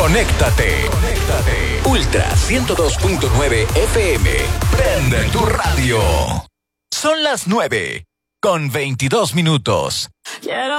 Conéctate. Ultra 102.9 FM. Prende tu radio. Son las 9:22.